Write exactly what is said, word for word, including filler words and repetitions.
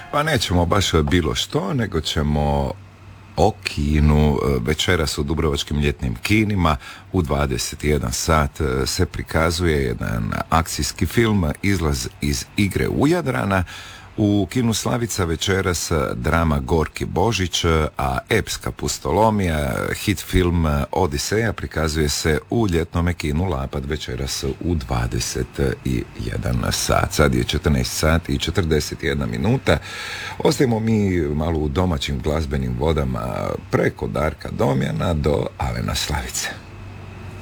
Pa nećemo baš bilo što, nego ćemo o kinu. Večeras u dubrovačkim ljetnim kinima u dvadeset jedan sat se prikazuje jedan akcijski film Izlaz iz igre u Jadrana. U kinu Slavica večeras drama Gorki Božić, a epska pustolomija, hit film Odiseja prikazuje se u ljetnome kinu Lapad večeras u dvadeset jedan sat. Sad je četrnaest sati i četrdeset jedna minuta. Ostajemo mi malo u domaćim glazbenim vodama preko Darka Domjana do Alena Slavice.